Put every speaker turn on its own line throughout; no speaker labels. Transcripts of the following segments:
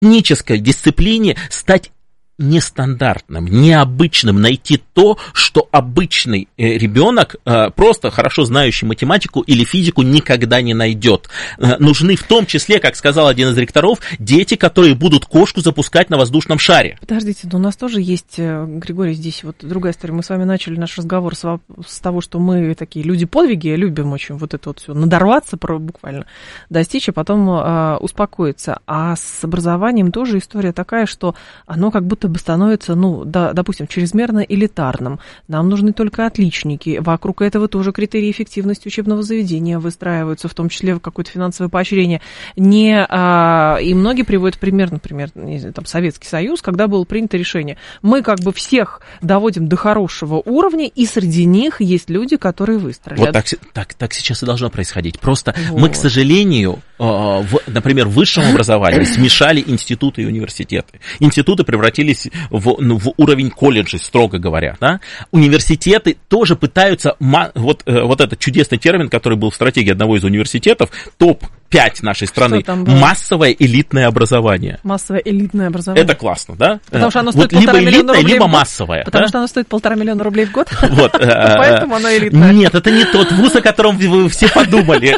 технической дисциплине стать нестандартным, необычным, найти то, что обычный ребенок, просто хорошо знающий математику или физику, никогда не найдет. Нужны в том числе, как сказал один из ректоров, дети, которые будут кошку запускать на воздушном шаре.
Подождите, но у нас тоже есть, Григорий, здесь вот другая история. Мы с вами начали наш разговор с того, что мы такие люди-подвиги, любим очень вот это вот все, надорваться буквально, достичь, а потом успокоиться. А с образованием тоже история такая, что оно как будто бы становится, допустим, чрезмерно элитарным. Нам нужны только отличники. Вокруг этого тоже критерии эффективности учебного заведения выстраиваются, в том числе какое-то финансовое поощрение. И многие приводят пример, например, там, Советский Союз, когда было принято решение. Мы как бы всех доводим до хорошего уровня, и среди них есть люди, которые выстрелят.
Вот так сейчас и должно происходить. Просто мы, к сожалению, например, в высшем образовании смешали институты и университеты. Институты превратились в уровень колледжей, строго говоря. Да? Университеты тоже пытаются, вот этот чудесный термин, который был в стратегии одного из университетов, топ-5 нашей страны, массовое элитное образование.
Массовое элитное образование.
Это классно, да?
Потому что оно стоит
либо
1,5 миллиона рублей
либо
в год.
массовое.
Потому что оно стоит 1,5 миллиона рублей в год. Поэтому оно элитное.
Нет, это не тот вуз, о котором вы все подумали.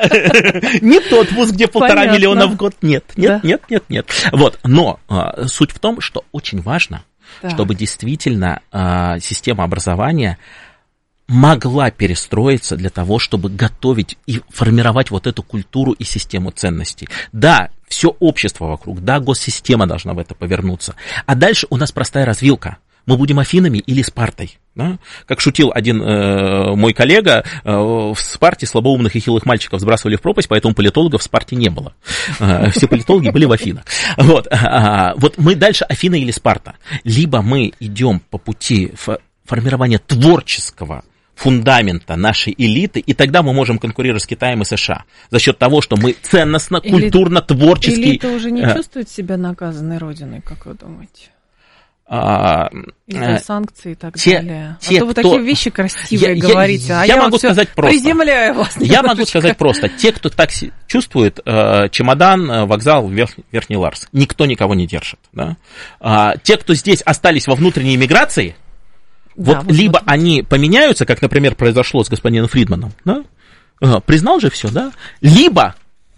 Не тот вуз, где 1,5 миллиона в год. Нет. Вот, но суть в том, что очень важно, чтобы действительно система образования могла перестроиться для того, чтобы готовить и формировать вот эту культуру и систему ценностей. Да, все общество вокруг, да, госсистема должна в это повернуться. А дальше у нас простая развилка. Мы будем Афинами или Спартой. Да? Как шутил один мой коллега, в Спарте слабоумных и хилых мальчиков сбрасывали в пропасть, поэтому политологов в Спарте не было. Все политологи были в Афинах. Вот мы дальше Афина или Спарта. Либо мы идем по пути формирования творческого фундамента нашей элиты, и тогда мы можем конкурировать с Китаем и США за счет того, что мы ценностно, культурно, творчески...
Элита уже не чувствует себя наказанной родиной, как вы думаете? Из-за санкций и так далее. То вы такие вещи красивые говорите, а я могу сказать просто. Приземляю вас.
Я могу сказать просто. Те, кто так чувствует, чемодан, вокзал, Верхний Ларс, никто никого не держит. Да? Те, кто здесь остались во внутренней миграции, либо они поменяются, как, например, произошло с господином Фридманом, да? Признал же все, да? Либо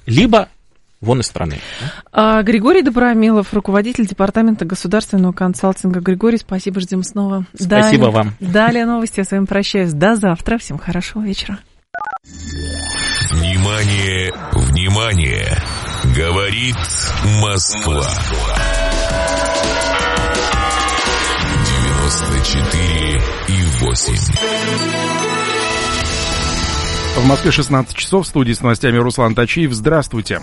вон из страны.
Григорий Добромилов, руководитель департамента государственного консалтинга. Григорий, спасибо, ждем снова.
Спасибо вам.
Далее новости, я с вами прощаюсь. До завтра, всем хорошего вечера.
Внимание, внимание! Говорит Москва. 94,8.
В Москве 16 часов, в студии с новостями Руслан Тачиев. Здравствуйте.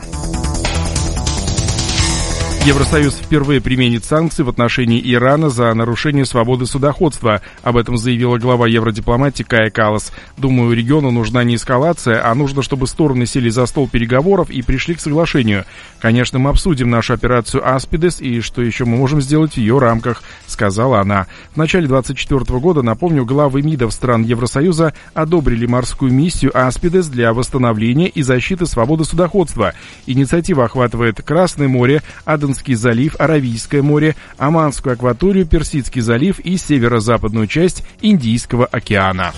Евросоюз впервые применит санкции в отношении Ирана за нарушение свободы судоходства. Об этом заявила глава евродипломатии Кая Каллас. Думаю, региону нужна не эскалация, а нужно, чтобы стороны сели за стол переговоров и пришли к соглашению. Конечно, мы обсудим нашу операцию «Аспидес» и что еще мы можем сделать в ее рамках, сказала она. В начале 2024 года, напомню, главы МИДов стран Евросоюза одобрили морскую миссию «Аспидес» для восстановления и защиты свободы судоходства. Инициатива охватывает Красное море, Аденский залив, Аравийское море, Оманскую акваторию, Персидский залив и северо-западную часть Индийского океана.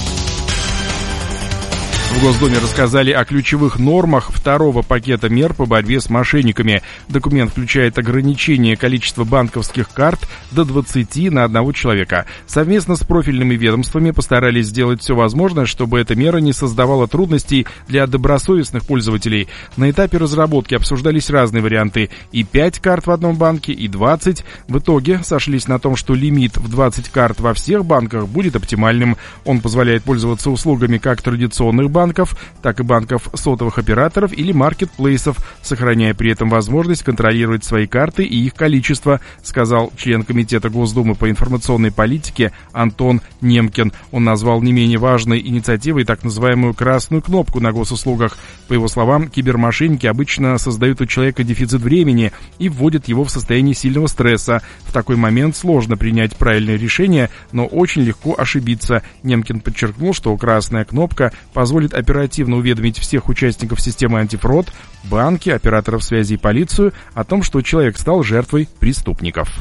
В Госдуме рассказали о ключевых нормах второго пакета мер по борьбе с мошенниками. Документ включает ограничение количества банковских карт до 20 на одного человека. Совместно с профильными ведомствами постарались сделать все возможное, чтобы эта мера не создавала трудностей для добросовестных пользователей. На этапе разработки обсуждались разные варианты. И 5 карт в одном банке, и 20. В итоге сошлись на том, что лимит в 20 карт во всех банках будет оптимальным. Он позволяет пользоваться услугами как традиционных банков, так и банков сотовых операторов или маркетплейсов, сохраняя при этом возможность контролировать свои карты и их количество, сказал член Комитета Госдумы по информационной политике Антон Немкин. Он назвал не менее важной инициативой так называемую «красную кнопку» на госуслугах. По его словам, кибермошенники обычно создают у человека дефицит времени и вводят его в состояние сильного стресса. В такой момент сложно принять правильное решение, но очень легко ошибиться. Немкин подчеркнул, что красная кнопка позволит следует оперативно уведомить всех участников системы антифрод, банки, операторов связи и полицию о том, что человек стал жертвой преступников.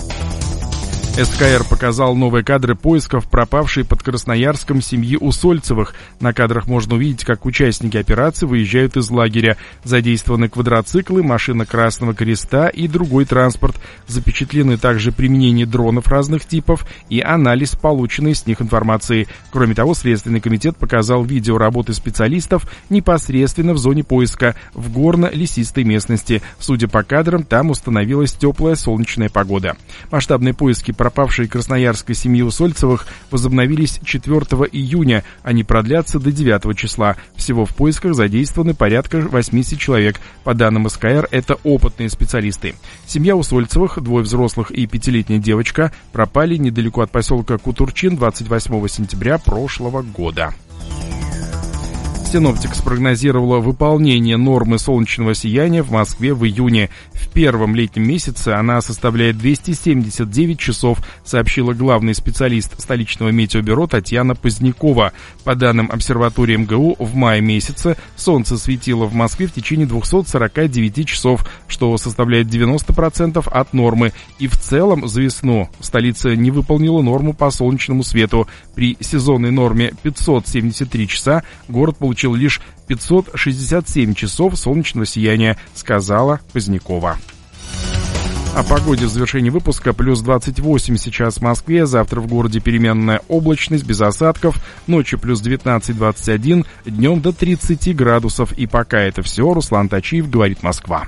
СКР показал новые кадры поисков пропавшей под Красноярском семьи Усольцевых. На кадрах можно увидеть, как участники операции выезжают из лагеря. Задействованы квадроциклы, машина Красного Креста и другой транспорт. Запечатлены также применение дронов разных типов и анализ полученной с них информации. Кроме того, Следственный комитет показал видео работы специалистов непосредственно в зоне поиска в горно-лесистой местности. Судя по кадрам, там установилась теплая солнечная погода. Масштабные поиски пропавшей красноярской семьи Усольцевых возобновились 4 июня. Они продлятся до 9 числа. Всего в поисках задействованы порядка 80 человек. По данным СКР, это опытные специалисты. Семья Усольцевых, 2 взрослых и 5-летняя девочка, пропали недалеко от поселка Кутурчин 28 сентября прошлого года. Синоптик спрогнозировала выполнение нормы солнечного сияния в Москве в июне. В первом летнем месяце она составляет 279 часов, сообщила главный специалист столичного метеобюро Татьяна Позднякова. По данным обсерватории МГУ, в мае месяце солнце светило в Москве в течение 249 часов, что составляет 90% от нормы. И в целом за весну столица не выполнила норму по солнечному свету. При сезонной норме 573 часа город получил лишь 567 часов солнечного сияния, сказала Позднякова. О погоде в завершении выпуска. Плюс 28 сейчас в Москве, завтра в городе переменная облачность, без осадков, ночью плюс 19-21, днем до 30 градусов. И пока это все, Руслан Тачиев, говорит Москва.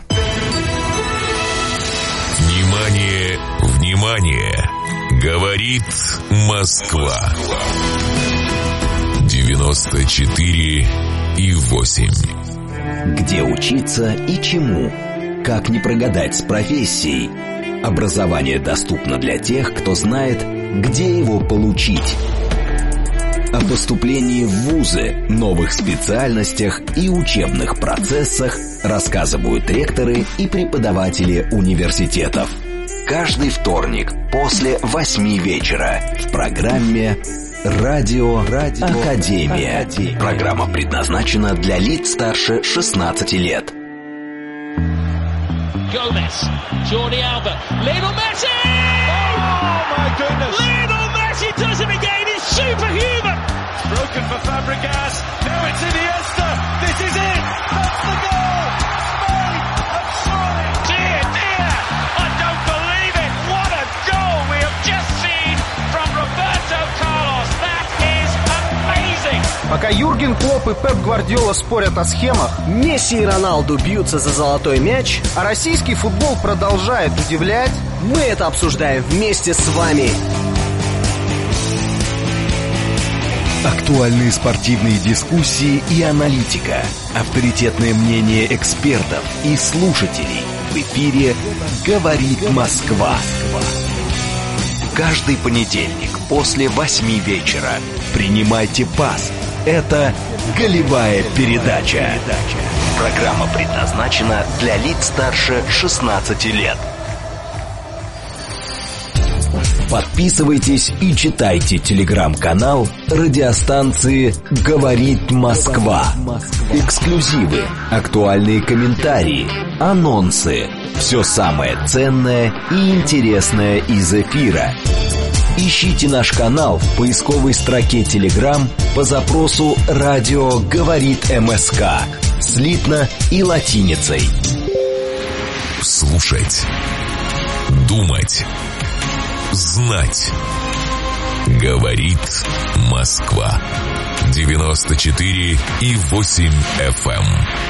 Внимание, внимание! Говорит Москва. 94,8.
Где учиться и чему? Как не прогадать с профессией? Образование доступно для тех, кто знает, где его получить. О поступлении в вузы, новых специальностях и учебных процессах рассказывают ректоры и преподаватели университетов. Каждый вторник после 8 вечера в программе «Радио Академия». Программа предназначена для лиц старше 16 лет.
Gomez, Jordi Alba, Lionel Messi! Oh my goodness! Lionel Messi does it again, he's superhuman! It's broken for Fabregas, now it's Iniesta, this is it! That's the goal! Spain have surely! Dear, I don't believe it! What a goal we have just seen from Roberto Carlos! That is amazing!
Пока Юрген Клопп и Пеп Гвардиола спорят о схемах,
Месси и Роналду бьются за золотой мяч,
а российский футбол продолжает удивлять,
мы это обсуждаем вместе с вами.
Актуальные спортивные дискуссии и аналитика, авторитетное мнение экспертов и слушателей. В эфире «Говорит Москва». Каждый понедельник после 8 вечера принимайте пас. Это «Голевая передача». Программа предназначена для лиц старше 16 лет. Подписывайтесь и читайте телеграм-канал радиостанции «Говорит Москва». Эксклюзивы, актуальные комментарии, анонсы. Все самое ценное и интересное из эфира. Ищите наш канал в поисковой строке Telegram по запросу «Радио говорит МСК» слитно и латиницей.
Слушать, думать, знать. Говорит Москва. 94,8 FM.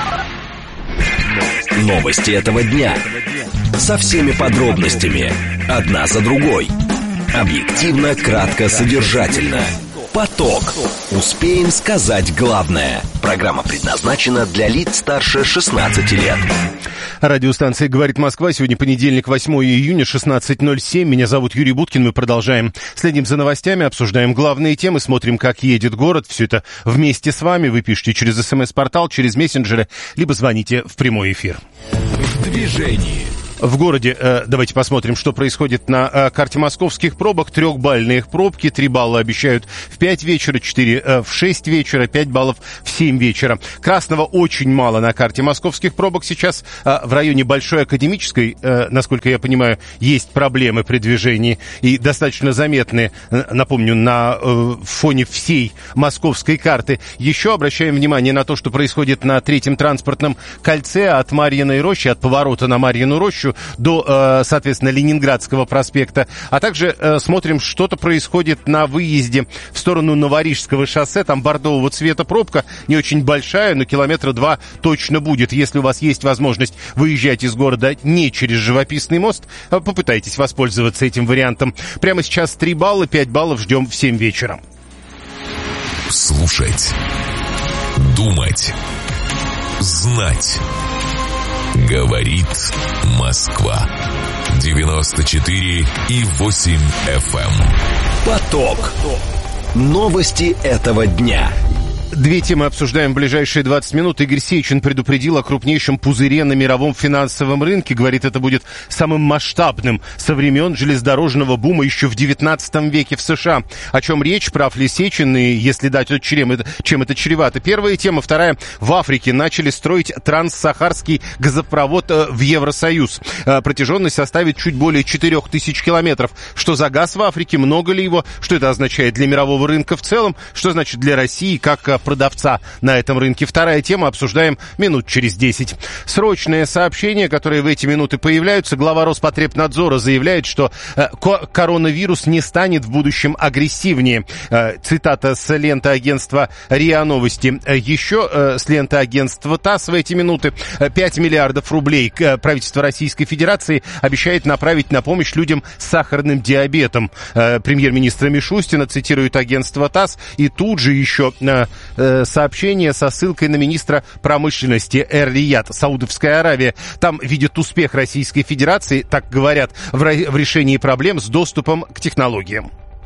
Новости этого дня. Со всеми подробностями. Одна за другой. Объективно, кратко, содержательно. Поток. Успеем сказать главное. Программа предназначена для лиц старше 16 лет.
Радиостанция «Говорит Москва». Сегодня понедельник, 8 июня, 16:07. Меня зовут Юрий Буткин. Мы продолжаем. Следим за новостями, обсуждаем главные темы, смотрим, как едет город. Все это вместе с вами. Вы пишите через СМС-портал, через мессенджеры, либо звоните в прямой эфир.
В движении.
В городе, давайте посмотрим, что происходит на карте московских пробок. 3-бальные пробки, 3 балла обещают в 5 вечера, 4 в 6 вечера, 5 баллов в 7 вечера. Красного очень мало на карте московских пробок сейчас. В районе Большой Академической, насколько я понимаю, есть проблемы при движении и достаточно заметные, напомню, на фоне всей московской карты. Еще обращаем внимание на то, что происходит на 3-м транспортном кольце от Марьиной рощи, от поворота на Марьину рощу до, соответственно, Ленинградского проспекта. А также смотрим, что-то происходит на выезде в сторону Новорижского шоссе. Там бордового цвета пробка, не очень большая, но 2 километра точно будет. Если у вас есть возможность выезжать из города не через Живописный мост, попытайтесь воспользоваться этим вариантом. Прямо сейчас 3 балла, 5 баллов ждем в 7 вечера.
Слушать, думать, знать. Говорит Москва. 94,8 FM.
Поток. Новости этого дня.
2 темы обсуждаем в ближайшие 20 минут. Игорь Сечин предупредил о крупнейшем пузыре на мировом финансовом рынке. Говорит, это будет самым масштабным со времен железнодорожного бума еще в 19 веке в США. О чем речь, прав ли Сечин и если да, то чем это чревато? Первая тема. Вторая. В Африке начали строить транссахарский газопровод в Евросоюз. Протяженность составит чуть более 4000 километров. Что за газ в Африке? Много ли его? Что это означает для мирового рынка в целом? Что значит для России как продавца на этом рынке? Вторая тема, обсуждаем минут через 10. Срочное сообщение, которое в эти минуты появляются. Глава Роспотребнадзора заявляет, что коронавирус не станет в будущем агрессивнее. Цитата с ленты агентства РИА Новости. Еще с ленты агентства ТАСС в эти минуты. 5 миллиардов рублей правительство Российской Федерации обещает направить на помощь людям с сахарным диабетом. Премьер-министра Мишустина цитирует агентство ТАСС. И тут же еще сообщение со ссылкой на министра промышленности Эр-Рияд, Саудовская Аравия. Там видят успех Российской Федерации, так говорят, в решении проблем с доступом к технологиям.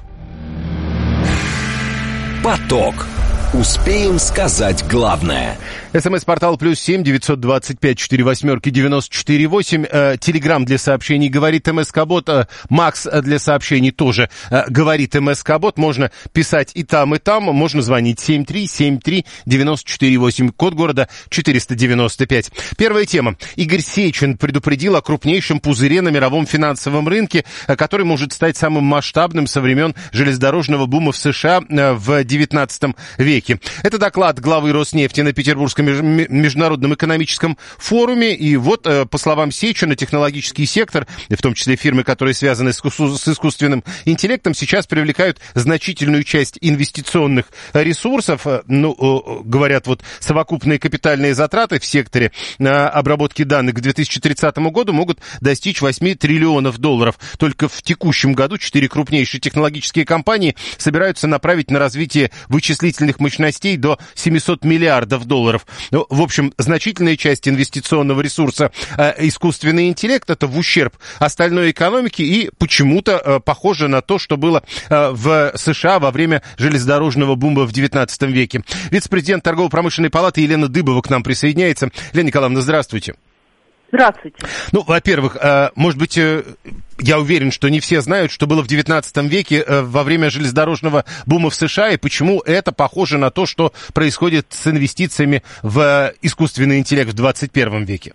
Поток. Успеем сказать главное.
СМС-портал +7 925 48 94 8. Телеграм для сообщений говорит МСК-бот. Макс для сообщений тоже говорит МСК-бот. Можно писать и там, и там. Можно звонить 7373 94 8. Код города 495. Первая тема. Игорь Сечин предупредил о крупнейшем пузыре на мировом финансовом рынке, который может стать самым масштабным со времен железнодорожного бума в США в 19 веке. Это доклад главы Роснефти на Петербургском международном экономическом форуме. И вот, по словам Сечина, технологический сектор, в том числе фирмы, которые связаны с искусственным интеллектом, сейчас привлекают значительную часть инвестиционных ресурсов. Ну, говорят, вот совокупные капитальные затраты в секторе обработки данных к 2030 году могут достичь 8 триллионов долларов. Только в текущем году 4 крупнейшие технологические компании собираются направить на развитие вычислительных мощностей до 700 миллиардов долларов. Ну, в общем, значительная часть инвестиционного ресурса искусственный интеллект — это в ущерб остальной экономике и почему-то похоже на то, что было в США во время железнодорожного бума в 19 веке. Вице-президент Торгово-промышленной палаты Елена Дыбова к нам присоединяется. Елена Николаевна, здравствуйте.
Здравствуйте.
Ну, во-первых, может быть, я уверен, что не все знают, что было в 19 веке во время железнодорожного бума в США, и почему это похоже на то, что происходит с инвестициями в искусственный интеллект в 21 веке.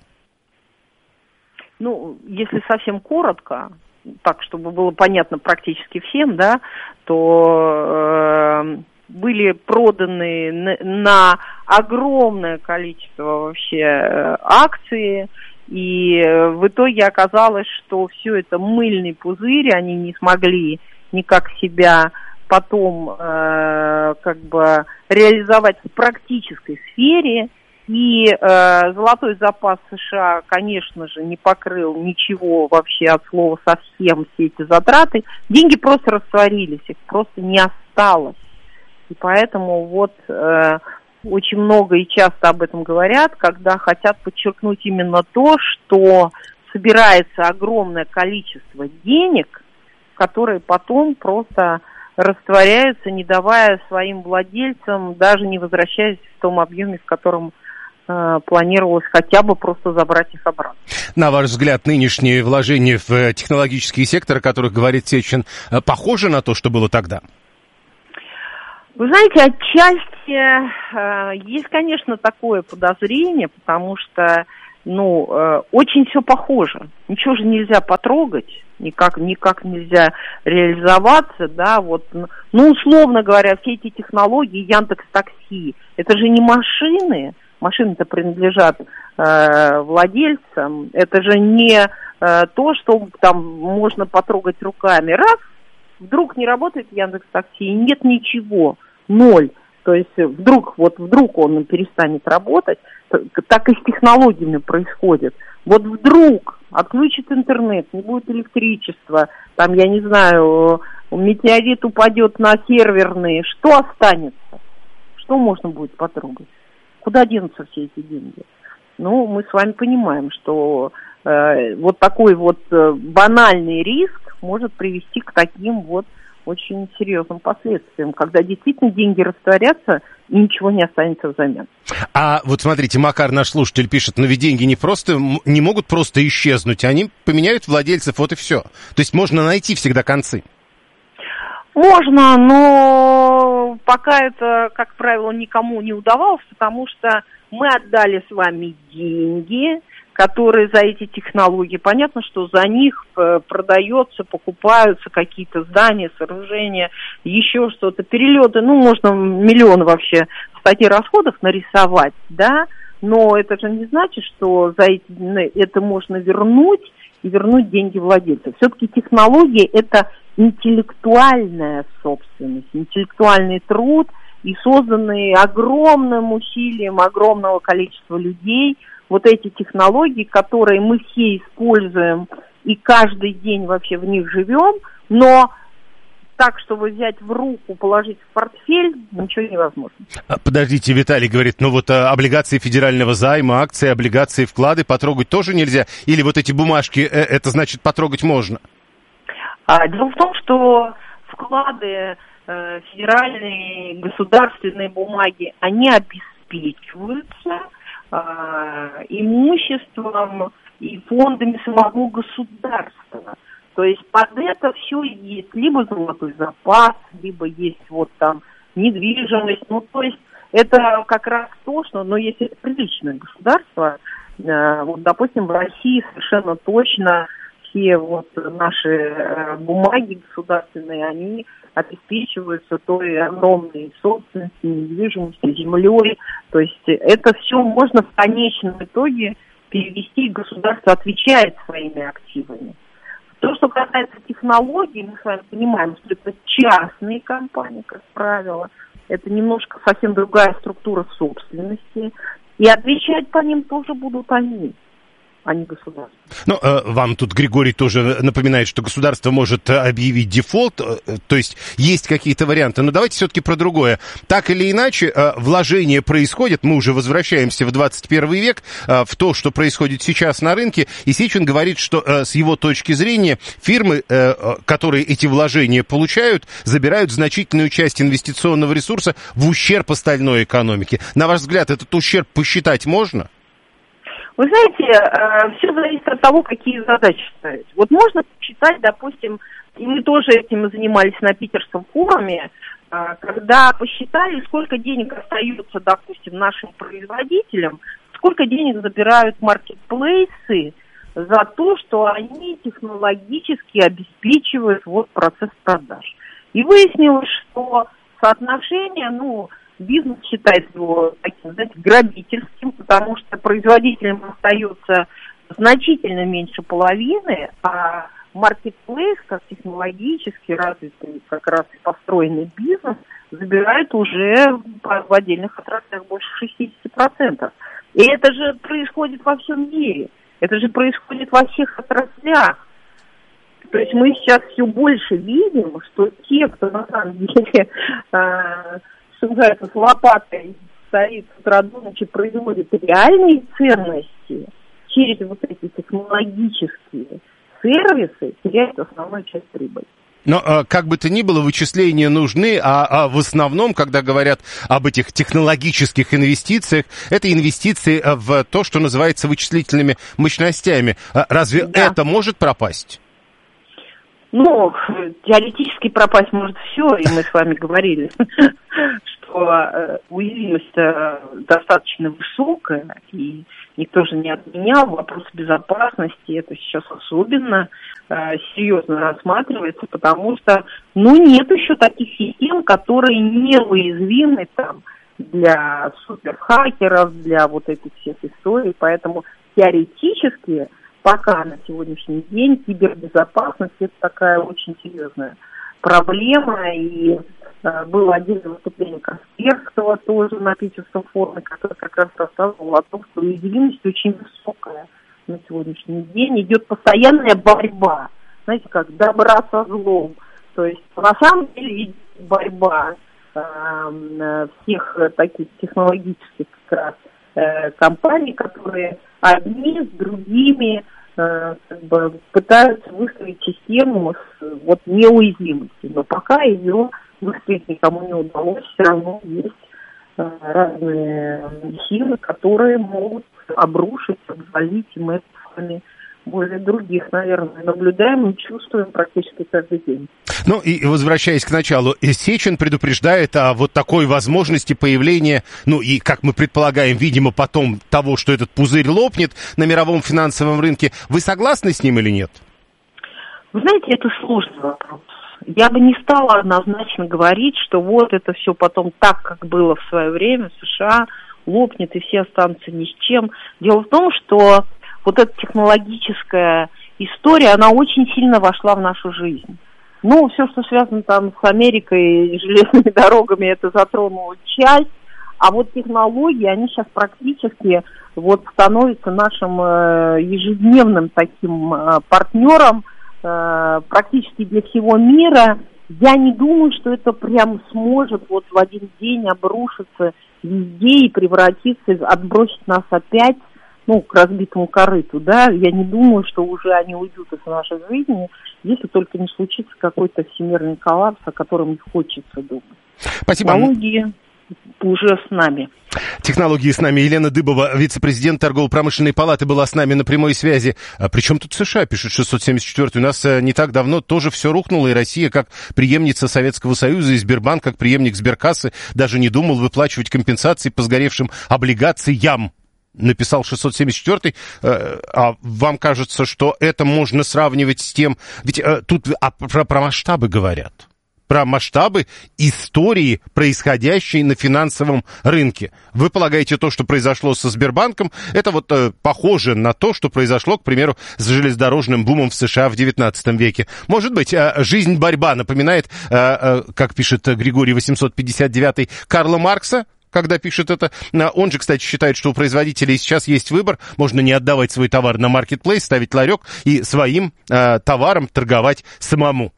Ну, если совсем коротко, так, чтобы было понятно практически всем, да, то были проданы на огромное количество вообще акций. И в итоге оказалось, что все это мыльный пузырь, они не смогли никак себя потом как бы реализовать в практической сфере. И золотой запас США, конечно же, не покрыл ничего вообще от слова совсем, все эти затраты. Деньги просто растворились, их просто не осталось. И поэтому вот... очень много и часто об этом говорят, когда хотят подчеркнуть именно то, что собирается огромное количество денег, которые потом просто растворяются, не давая своим владельцам, даже не возвращаясь в том объеме, в котором планировалось хотя бы просто забрать их обратно.
На ваш взгляд, нынешние вложения в технологический сектор, о которых говорит Сечин, похожи на то, что было тогда?
Вы знаете, отчасти есть, конечно, такое подозрение, потому что, очень все похоже. Ничего же нельзя потрогать, никак нельзя реализоваться, да, условно говоря, все эти технологии, Яндекс.Такси, это же не машины, машины-то принадлежат владельцам, это же не то, что там можно потрогать руками. Раз, вдруг не работает Яндекс.Такси, и нет ничего, ноль. То есть вдруг он перестанет работать, так и с технологиями происходит. Вот вдруг отключит интернет, не будет электричества, там, я не знаю, метеорит упадет на серверные, что останется? Что можно будет потрогать? Куда денутся все эти деньги? Мы с вами понимаем, что вот такой банальный риск может привести к таким очень серьезным последствиям, когда действительно деньги растворятся и ничего не останется взамен.
А вот смотрите, Макар, наш слушатель, пишет, но ведь деньги не могут просто исчезнуть, они поменяют владельцев, вот и все. То есть можно найти всегда концы.
Можно, но пока это, как правило, никому не удавалось, потому что мы отдали с вами деньги, которые за эти технологии. Понятно, что за них продается, покупаются какие-то здания, сооружения, еще что-то, перелеты. Можно миллион вообще статей расходов нарисовать, да, но это же не значит, что это можно вернуть и вернуть деньги владельцев. Все-таки технологии – это интеллектуальная собственность, интеллектуальный труд, и созданные огромным усилием огромного количества людей вот эти технологии, которые мы все используем и каждый день вообще в них живем, но так, чтобы взять в руку, положить в портфель, ничего невозможно.
Подождите, Виталий говорит, облигации федерального займа, акции, облигации, вклады потрогать тоже нельзя? Или вот эти бумажки, это значит потрогать можно?
Дело в том, что вклады, федеральные, государственные бумаги, они обеспечиваются имуществом и фондами самого государства. То есть под это все есть либо золотой запас, либо есть недвижимость. То есть это как раз то, что, если это приличное государство, допустим, в России совершенно точно все наши бумаги государственные, они обеспечиваются той огромной собственностью, недвижимостью, землей. То есть это все можно в конечном итоге перевести, и государство отвечает своими активами. То, что касается технологий, мы с вами понимаем, что это частные компании, как правило, это немножко совсем другая структура собственности, и отвечать по ним тоже будут они, а не государство.
Вам тут Григорий тоже напоминает, что государство может объявить дефолт, то есть есть какие-то варианты. Но давайте все-таки про другое. Так или иначе, вложения происходят, мы уже возвращаемся в 21 век, в то, что происходит сейчас на рынке, и Сечин говорит, что с его точки зрения фирмы, которые эти вложения получают, забирают значительную часть инвестиционного ресурса в ущерб остальной экономике. На ваш взгляд, этот ущерб посчитать можно?
Вы знаете, все зависит от того, какие задачи ставить. Можно посчитать, допустим, и мы тоже этим занимались на питерском форуме, когда посчитали, сколько денег остается, допустим, нашим производителям, сколько денег забирают маркетплейсы за то, что они технологически обеспечивают процесс продаж. И выяснилось, что соотношение, бизнес считает его таким, грабительским, потому что производителям остается значительно меньше половины, а маркетплейс, как технологически развитый, как раз построенный бизнес, забирает уже в отдельных отраслях больше 60%. И это же происходит во всем мире, это же происходит во всех отраслях. То есть мы сейчас все больше видим, что те, кто на самом деле что называется, с лопатой стоит с утра до ночи, производит реальные ценности через эти технологические сервисы, теряет основную часть прибыли.
Но, как бы то ни было, вычисления нужны, а в основном, когда говорят об этих технологических инвестициях, это инвестиции в то, что называется вычислительными мощностями. Разве это может пропасть?
Ну, теоретически пропасть может все, и мы с вами говорили, что уязвимость достаточно высокая, и никто же не отменял вопрос безопасности, это сейчас особенно серьезно рассматривается, потому что, нет еще таких систем, которые неуязвимы там для суперхакеров, для вот этих всех историй, поэтому теоретически пока на сегодняшний день кибербезопасность это такая очень серьезная проблема, и было отдельное выступление Касперского тоже на Питерском форуме, который как раз рассказывал о том, что уязвимость очень высокая на сегодняшний день, идет постоянная борьба, знаете, как добра со злом, то есть на самом деле идет борьба всех таких технологических как раз компаний, которые одни с другими пытаются выстроить систему с неуязвимостью, но пока ее выстроить никому не удалось, все равно есть разные силы, которые могут обрушить, обвалить, и мы это с вами более других, наверное, наблюдаем и чувствуем практически каждый день.
Ну и возвращаясь к началу, Сечин предупреждает о вот такой возможности появления, и, как мы предполагаем, видимо, потом того, что этот пузырь лопнет на мировом финансовом рынке. Вы согласны с ним или нет?
Вы знаете, это сложный вопрос. Я бы не стала однозначно говорить, что вот это все потом так, как было в свое время в США, лопнет и все останутся ни с чем. Дело в том, что вот эта технологическая история, она очень сильно вошла в нашу жизнь. Все, что связано там с Америкой и железными дорогами, это затронуло часть, а вот технологии, они сейчас практически становятся нашим ежедневным таким партнером практически для всего мира. Я не думаю, что это прям сможет в один день обрушиться везде и превратиться, отбросить нас опять к разбитому корыту, да, я не думаю, что уже они уйдут из нашей жизни, если только не случится какой-то всемирный коллапс, о котором не хочется думать.
Спасибо.
Технологии уже с нами.
Технологии с нами. Елена Дыбова, вице-президент Торгово-промышленной палаты, была с нами на прямой связи. Причем тут США, пишет 674. У нас не так давно тоже все рухнуло, и Россия, как преемница Советского Союза, и Сбербанк, как преемник Сберкассы, даже не думал выплачивать компенсации по сгоревшим облигациям. Написал 674-й, а вам кажется, что это можно сравнивать с тем... Ведь тут про масштабы говорят. Про масштабы истории, происходящей на финансовом рынке. Вы полагаете, то, что произошло со Сбербанком, это похоже на то, что произошло, к примеру, с железнодорожным бумом в США в 19 веке. Может быть, жизнь борьба напоминает, как пишет Григорий 859-й, Карла Маркса, когда пишет это. Он же, кстати, считает, что у производителей сейчас есть выбор. Можно не отдавать свой товар на маркетплейс, ставить ларек и своим товаром торговать самому.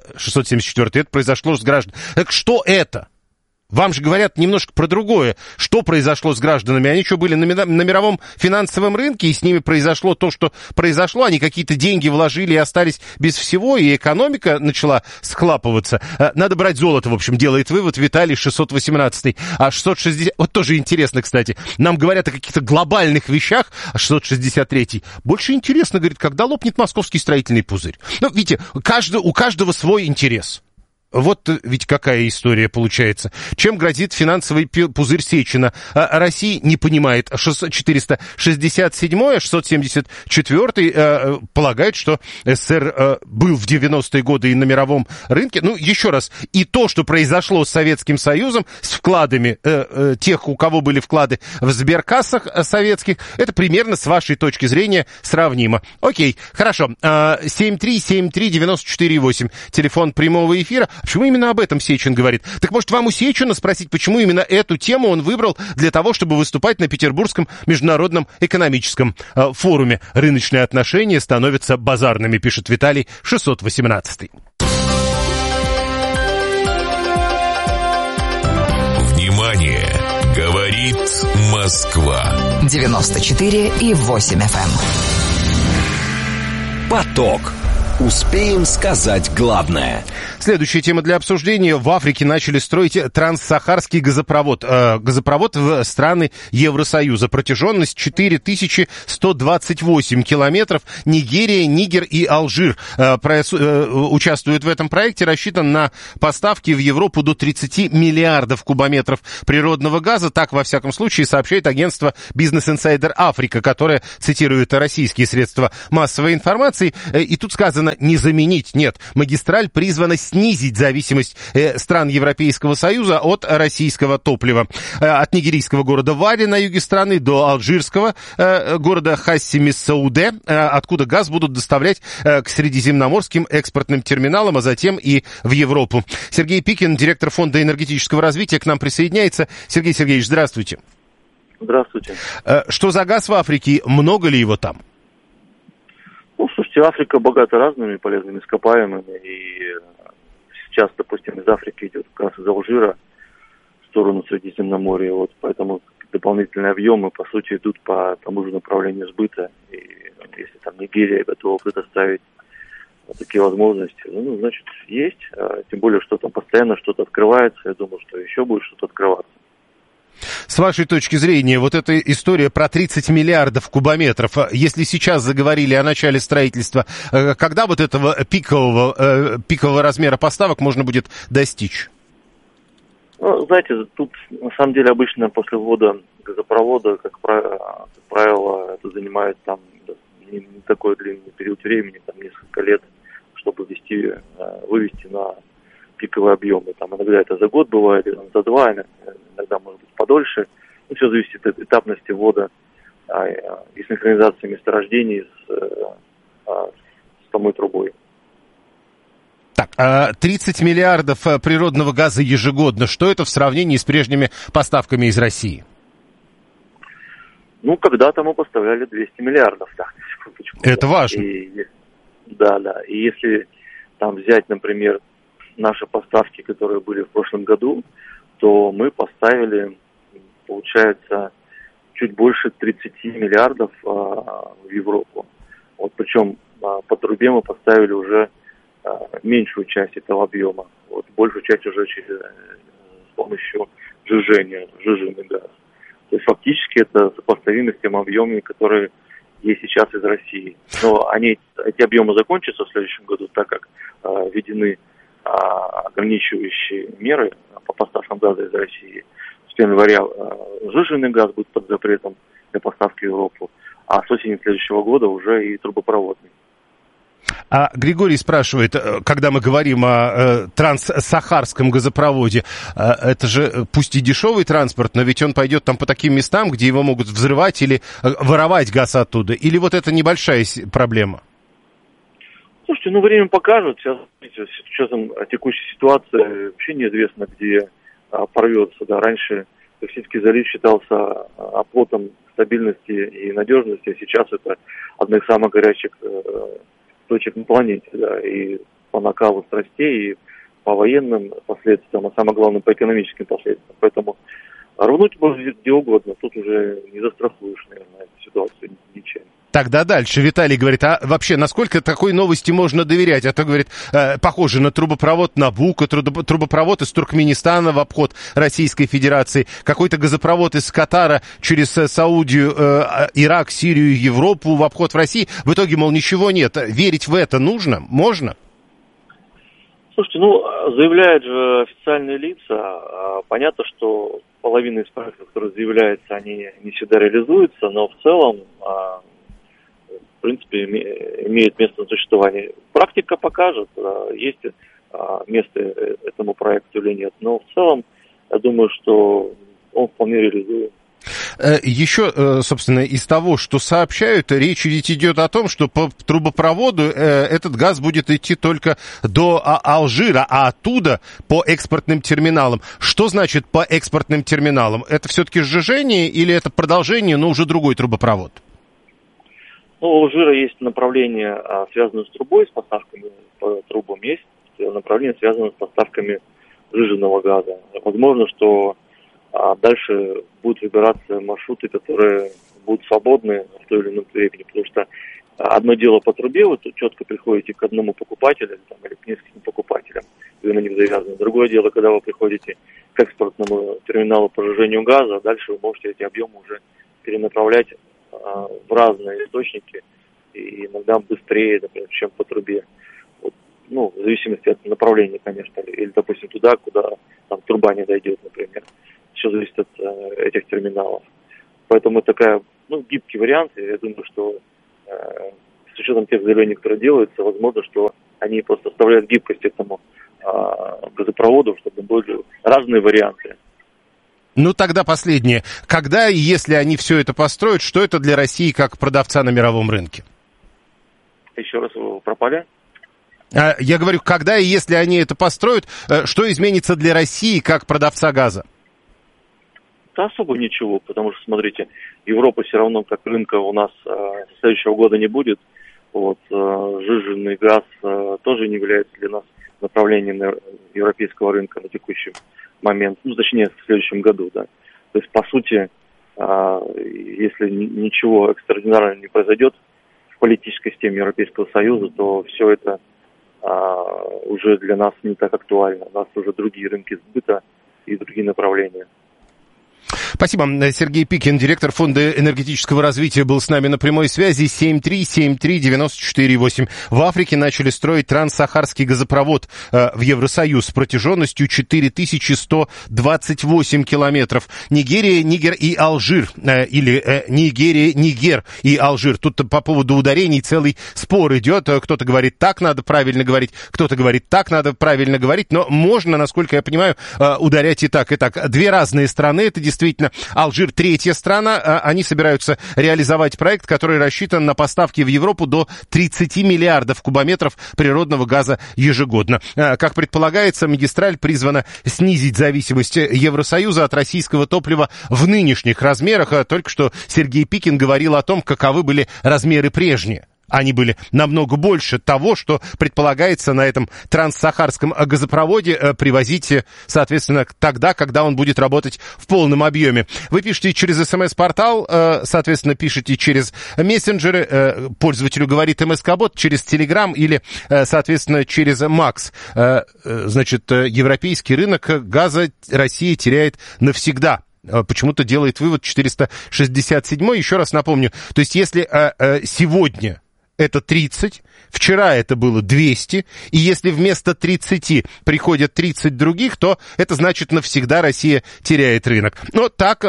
674. Это произошло с гражданами. Так что это? Вам же говорят немножко про другое. Что произошло с гражданами? Они что, были на мировом финансовом рынке, и с ними произошло то, что произошло? Они какие-то деньги вложили и остались без всего, и экономика начала схлапываться. Надо брать золото, в общем, делает вывод Виталий 618. А 660... Вот тоже интересно, кстати. Нам говорят о каких-то глобальных вещах, а 663. Больше интересно, говорит, когда лопнет московский строительный пузырь. Видите, у каждого свой интерес. Вот ведь какая история получается. Чем грозит финансовый пузырь Сечина? Россия не понимает. 467-й, 674-й полагает, что СССР был в 90-е годы и на мировом рынке. Еще раз, и то, что произошло с Советским Союзом, с вкладами тех, у кого были вклады в сберкассах советских, это примерно с вашей точки зрения сравнимо. Окей, хорошо. 7373948, телефон прямого эфира. Почему именно об этом Сечин говорит? Так может вам у Сечина спросить, почему именно эту тему он выбрал для того, чтобы выступать на Петербургском международном экономическом форуме? Рыночные отношения становятся базарными, пишет Виталий 618.
Внимание! Говорит Москва.
94,8 FM.
Поток. Успеем сказать главное.
Следующая тема для обсуждения. В Африке начали строить транссахарский газопровод. Газопровод в страны Евросоюза. Протяженность 4128 километров. Нигерия, Нигер и Алжир участвуют в этом проекте. Рассчитан на поставки в Европу до 30 миллиардов кубометров природного газа. Так, во всяком случае, сообщает агентство Business Insider Africa, которое цитирует российские средства массовой информации. И тут сказано не заменить, нет. Магистраль призвана снизить зависимость стран Европейского Союза от российского топлива. От нигерийского города Вари на юге страны до алжирского города Хассимис-Сауде, откуда газ будут доставлять к средиземноморским экспортным терминалам, а затем и в Европу. Сергей Пикин, директор Фонда энергетического развития, к нам присоединяется. Сергей Сергеевич, здравствуйте.
Здравствуйте.
Что за газ в Африке? Много ли его там?
Ну, слушайте, Африка богата разными полезными ископаемыми, и сейчас, допустим, из Африки идет газ из Алжира в сторону Средиземноморья, вот, поэтому дополнительные объемы, по сути, идут по тому же направлению сбыта, и если там Нигерия готова предоставить такие возможности, ну, значит, есть, тем более, что там постоянно что-то открывается, я думаю, что еще будет что-то открываться.
С вашей точки зрения, вот эта история про 30 миллиардов кубометров, если сейчас заговорили о начале строительства, когда вот этого пикового размера поставок можно будет достичь?
Ну, знаете, тут на самом деле обычно после ввода газопровода, как правило, это занимает там не такой длинный период времени, там несколько лет, чтобы вывести на пиковые объемы. Там иногда это за год бывает, за два, иногда может быть подольше. Ну, все зависит от этапности ввода и синхронизации месторождений с самой трубой.
Так, 30 миллиардов природного газа ежегодно. Что это в сравнении с прежними поставками из России?
Ну, когда-то мы поставляли 200 миллиардов. Так,
это важно.
Да. И если там взять, например, наши поставки, которые были в прошлом году, то мы поставили, получается, чуть больше 30 миллиардов в Европу. Вот, причем по трубе мы поставили уже меньшую часть этого объема. Вот, большую часть уже с помощью сжиженный газ. То есть фактически это сопоставимо с тем объемами, которые есть сейчас из России. Но эти объемы закончатся в следующем году, так как введены ограничивающие меры по поставкам газа из России. С 1 января сжиженный газ будет под запретом для поставки в Европу, а с осени следующего года уже и трубопроводный.
А Григорий спрашивает, когда мы говорим о транссахарском газопроводе, это же пусть и дешевый транспорт, но ведь он пойдет там по таким местам, где его могут взрывать или воровать газ оттуда, или вот это небольшая проблема?
Слушайте, время покажет. Сейчас, с учетом текущей ситуации, вообще неизвестно, где порвется. Да. Раньше Персидский залив считался оплотом стабильности и надежности, а сейчас это одна из самых горячих точек на планете. Да. И по накалу страстей, и по военным последствиям, а самое главное, по экономическим последствиям. Поэтому рвнуть можно где угодно. Тут уже не застрахуешь, наверное, эту ситуацию ничем.
Тогда дальше Виталий говорит, а вообще, насколько такой новости можно доверять? А то, говорит, похоже на трубопровод Набуко, трубопровод из Туркменистана в обход Российской Федерации, какой-то газопровод из Катара через Саудию, Ирак, Сирию, Европу в обход в России. В итоге, мол, ничего нет. Верить в это нужно? Можно?
Слушайте, заявляют же официальные лица. Понятно, что половина из проектов, которые заявляются, они не всегда реализуются, но в целом в принципе, имеет место на существование. Практика покажет, есть место этому проекту или нет. Но в целом, я думаю, что он вполне реализуем.
Еще, собственно, из того, что сообщают, речь ведь идет о том, что по трубопроводу этот газ будет идти только до Алжира, а оттуда по экспортным терминалам. Что значит по экспортным терминалам? Это все-таки сжижение или это продолжение, но уже другой трубопровод?
У Алжира есть направление, связанное с трубой, с поставками по трубам. Есть направление, связанное с поставками сжиженного газа. Возможно, что дальше будут выбираться маршруты, которые будут свободны в той или ином времени, потому что одно дело по трубе, вы тут четко приходите к одному покупателю там, или к нескольким покупателям, и вы на них завязаны. Другое дело, когда вы приходите к экспортному терминалу по сжижению газа, дальше вы можете эти объемы уже перенаправлять в разные источники, и иногда быстрее, например, чем по трубе. Вот, ну, в зависимости от направления, конечно, или, допустим, туда, куда там труба не дойдет, например. Все зависит от этих терминалов. Поэтому такая, гибкий вариант. Я думаю, что с учетом тех заявлений, которые делаются, возможно, что они просто оставляют гибкость этому газопроводу, чтобы были разные варианты.
Ну, тогда последнее. Когда и если они все это построят, что это для России как продавца на мировом рынке?
Еще раз, вы пропали?
Я говорю, когда и если они это построят, что изменится для России как продавца газа?
Да особо ничего, потому что, смотрите, Европа все равно как рынка у нас с следующего года не будет. Вот, сжиженный газ тоже не является для нас направлением европейского рынка на текущий момент, точнее, в следующем году, да. То есть, по сути, если ничего экстраординарного не произойдет в политической системе Европейского Союза, то все это уже для нас не так актуально. У нас уже другие рынки сбыта и другие направления.
Спасибо. Сергей Пикин, директор Фонда энергетического развития, был с нами на прямой связи. 7373948. В Африке начали строить транссахарский газопровод в Евросоюз с протяженностью 4128 километров. Нигерия, Нигер и Алжир. Или Нигерия, Нигер и Алжир. Тут по поводу ударений целый спор идет. Кто-то говорит, так надо правильно говорить, кто-то говорит, так надо правильно говорить. Но можно, насколько я понимаю, ударять и так, и так. Две разные страны. Это действительно Алжир, третья страна. Они собираются реализовать проект, который рассчитан на поставки в Европу до 30 миллиардов кубометров природного газа ежегодно. Как предполагается, магистраль призвана снизить зависимость Евросоюза от российского топлива в нынешних размерах. Только что Сергей Пикин говорил о том, каковы были размеры прежние. Они были намного больше того, что предполагается на этом транссахарском газопроводе привозить, соответственно, тогда, когда он будет работать в полном объеме. Вы пишете через СМС-портал, соответственно, пишете через мессенджеры, пользователю говорит МСК-бот, через Телеграм или, соответственно, через Макс. Значит, европейский рынок газа Россия теряет навсегда. Почему-то делает вывод 467-й. Еще раз напомню, то есть если сегодня это 30, вчера это было 200, и если вместо 30 приходят 30 других, то это значит навсегда Россия теряет рынок. Но так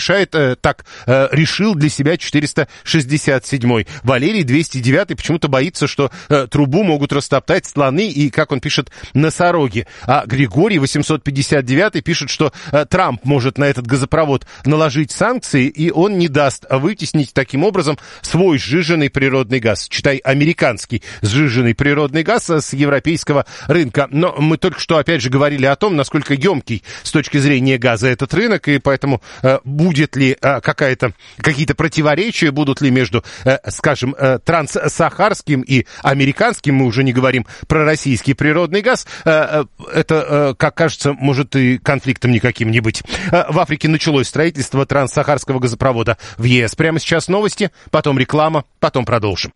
решил для себя 467-й. Валерий 209-й почему-то боится, что трубу могут растоптать слоны и, как он пишет, носороги. А Григорий 859-й пишет, что Трамп может на этот газопровод наложить санкции, и он не даст вытеснить таким образом свой сжиженный природный газ. Читай, американский сжиженный природный газ с европейского рынка. Но мы только что, опять же, говорили о том, насколько емкий с точки зрения газа этот рынок, и поэтому будет ли какие-то противоречия, будут ли между, скажем, транссахарским и американским, мы уже не говорим про российский природный газ, это, как кажется, может и конфликтом никаким не быть. В Африке началось строительство транссахарского газопровода в ЕС. Прямо сейчас новости, потом реклама, потом продолжим.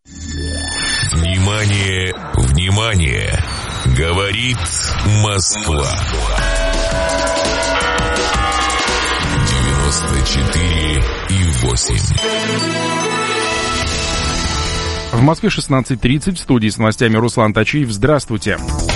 Внимание, внимание! Говорит Москва. 94,8.
В Москве 16:30, в студии с новостями Руслан Тачиев. Здравствуйте.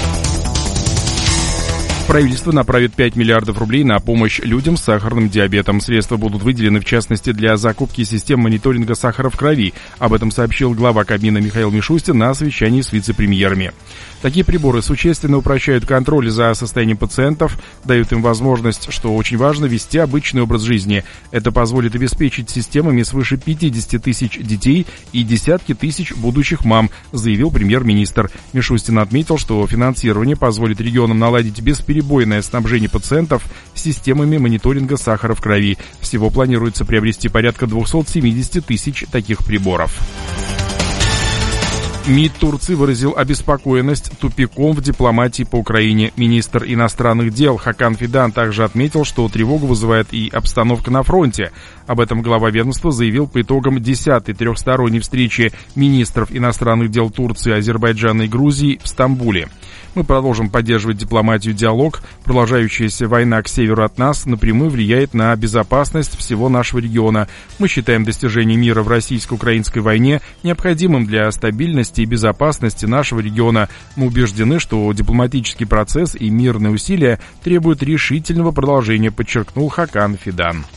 Правительство направит 5 миллиардов рублей на помощь людям с сахарным диабетом. Средства будут выделены, в частности, для закупки систем мониторинга сахара в крови. Об этом сообщил глава Кабмина Михаил Мишустин на совещании с вице-премьерами. Такие приборы существенно упрощают контроль за состоянием пациентов, дают им возможность, что очень важно, вести обычный образ жизни. Это позволит обеспечить системами свыше 50 тысяч детей и десятки тысяч будущих мам, заявил премьер-министр. Мишустин отметил, что финансирование позволит регионам наладить бесперебойное снабжение пациентов системами мониторинга сахара в крови. Всего планируется приобрести порядка 270 тысяч таких приборов. МИД Турции выразил обеспокоенность тупиком в дипломатии по Украине. Министр иностранных дел Хакан Фидан также отметил, что тревогу вызывает и обстановка на фронте. Об этом глава ведомства заявил по итогам 10-й трехсторонней встречи министров иностранных дел Турции, Азербайджана и Грузии в Стамбуле. Мы продолжим поддерживать дипломатию, диалог. Продолжающаяся война к северу от нас напрямую влияет на безопасность всего нашего региона. Мы считаем достижение мира в российско-украинской войне необходимым для стабильности и безопасности нашего региона. Мы убеждены, что дипломатический процесс и мирные усилия требуют решительного продолжения, подчеркнул Хакан Фидан.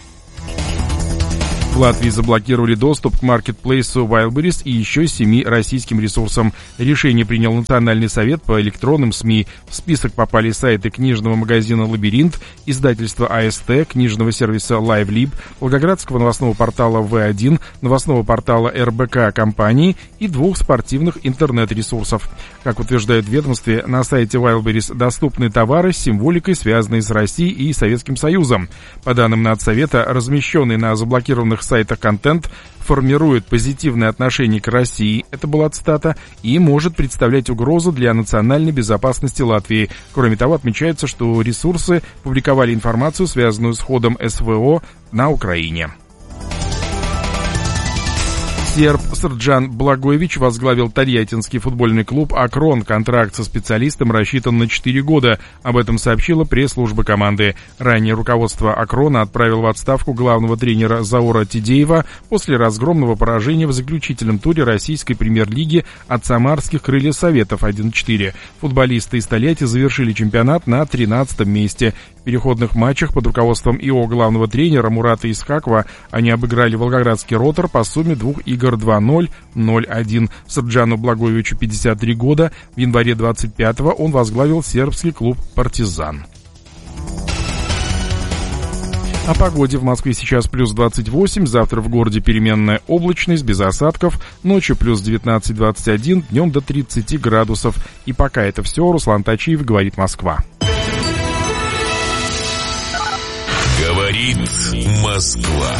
В Латвии заблокировали доступ к маркетплейсу Wildberries и еще 7 российским ресурсам. Решение принял Национальный совет по электронным СМИ. В список попали сайты книжного магазина «Лабиринт», издательства АСТ, книжного сервиса LiveLib, волгоградского новостного портала В1, новостного портала РБК компании и 2 спортивных интернет-ресурсов. Как утверждают в ведомстве, на сайте Wildberries доступны товары с символикой, связанные с Россией и Советским Союзом. По данным Надсовета, размещенный на заблокированных сайтах контент формирует позитивное отношение к России, это была цитата, и может представлять угрозу для национальной безопасности Латвии. Кроме того, отмечается, что ресурсы публиковали информацию, связанную с ходом СВО на Украине. Серб Срджан Благоевич возглавил тольяттинский футбольный клуб «Акрон». Контракт со специалистом рассчитан на 4 года. Об этом сообщила пресс-служба команды. Ранее руководство «Акрона» отправило в отставку главного тренера Заура Тидеева после разгромного поражения в заключительном туре российской премьер-лиги от самарских «Крыльев Советов» 1-4. Футболисты из Тольятти завершили чемпионат на 13-м месте. В переходных матчах под руководством ИО главного тренера Мурата Исхакова они обыграли волгоградский «Ротор» по сумме 2 игр 2-0, 0-1. Срджану Благоевичу 53 года. В январе 25-го он возглавил сербский клуб «Партизан». О погоде. В Москве сейчас плюс 28, завтра в городе переменная облачность, без осадков, ночью плюс 19-21, днем до 30 градусов. И пока это все, Руслан Тачиев, говорит Москва.
Говорит Москва.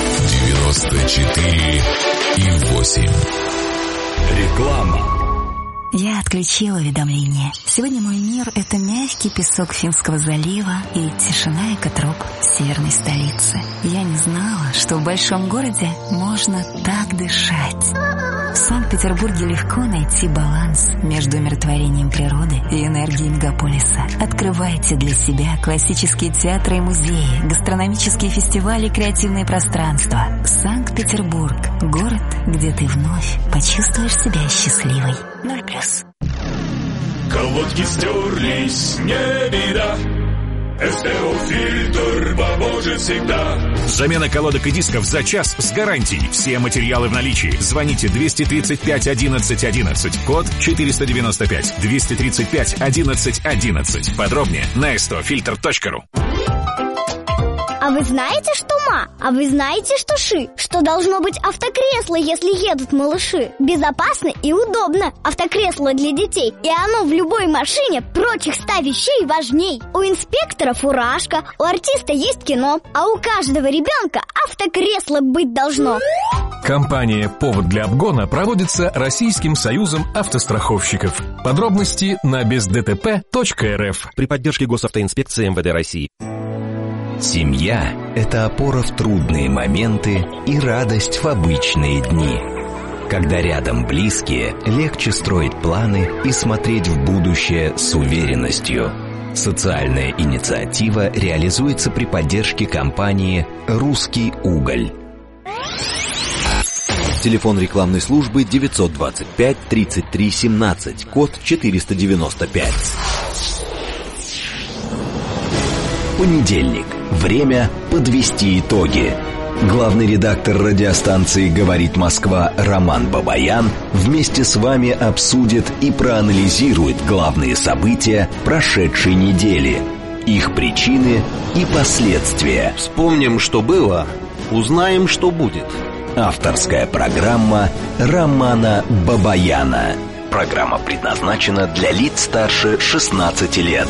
94,8.
Реклама.
Я отключила уведомления. Сегодня мой мир — это мягкий песок Финского залива и тишина экотроп северной столицы. Я не знала, что в большом городе можно так дышать. В Санкт-Петербурге легко найти баланс между умиротворением природы и энергией мегаполиса. Открывайте для себя классические театры и музеи, гастрономические фестивали и креативные пространства. Санкт-Петербург — город, где ты вновь почувствуешь себя счастливой. 0+.
Колодки стерлись, не беда. СТО-фильтр поможет всегда.
Замена колодок и дисков за час с гарантией. Все материалы в наличии. Звоните 235 11 11. Код 495. 235 11 11. Подробнее на stofilter.ru.
А вы знаете, что ма? А вы знаете, что ши? Что должно быть автокресло, если едут малыши? Безопасно и удобно. Автокресло для детей. И оно в любой машине прочих 100 вещей важней. У инспектора фуражка, у артиста есть кино, а у каждого ребенка автокресло быть должно.
Кампания «Повод для обгона» проводится Российским союзом автостраховщиков. Подробности на бездтп.рф.
При поддержке Госавтоинспекции МВД России.
Семья – это опора в трудные моменты и радость в обычные дни. Когда рядом близкие, легче строить планы и смотреть в будущее с уверенностью. Социальная инициатива реализуется при поддержке компании «Русский уголь».
Телефон рекламной службы 925 33 17, код 495.
Понедельник. Время подвести итоги. Главный редактор радиостанции «Говорит Москва» Роман Бабаян вместе с вами обсудит и проанализирует главные события прошедшей недели, их причины и последствия.
Вспомним, что было, узнаем, что будет.
Авторская программа Романа Бабаяна. Программа предназначена для лиц старше 16 лет.